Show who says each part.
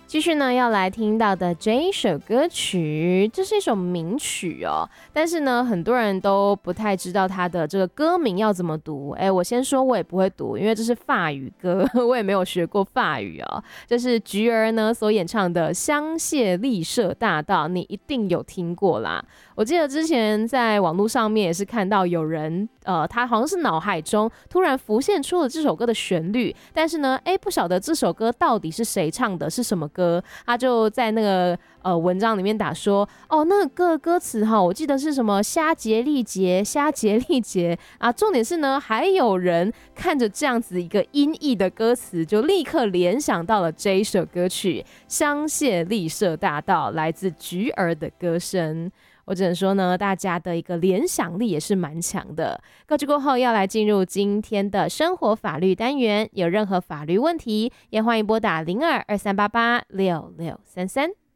Speaker 1: 继续呢，要来听到的这一首歌曲，这是一首名曲哦，但是呢，很多人都不太知道它的这个歌名要怎么读。我先说，我也不会读，因为这是法语歌，我也没有学过法语哦。这是菊儿呢所演唱的《香榭丽舍大道》，你一定有听过啦。我记得之前在网络上面也是看到有人，他好像是脑海中突然浮现出了这首歌的旋律，但是呢，不晓得这首歌到底是谁唱的，是什么歌，他就在那个文章里面打说，那个歌词哈，我记得是什么虾杰利杰，虾杰利杰啊。重点是呢，还有人看着这样子一个音译的歌词，就立刻联想到了这一首歌曲《香榭丽舍大道》，来自菊儿的歌声。我只能说呢，大家的一个联想力也是蛮强的。告知过后，要来进入今天的生活法律单元，有任何法律问题，也欢迎拨打0223886633。